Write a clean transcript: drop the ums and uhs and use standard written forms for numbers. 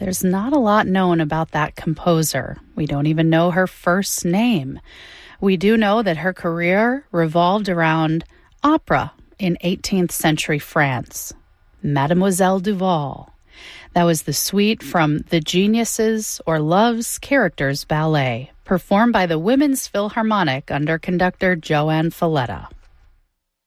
There's not a lot known about that composer. We don't even know her first name. We do know that her career revolved around opera in 18th century France. Mademoiselle Duval. That was the suite from The Geniuses or Love's Characters Ballet, performed by the Women's Philharmonic under conductor Joanne Falletta.